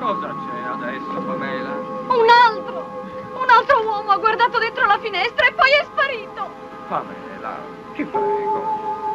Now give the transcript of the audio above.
Cosa c'è adesso, Pamela? Un altro uomo ha guardato dentro la finestra e poi è sparito. Pamela, chi fa?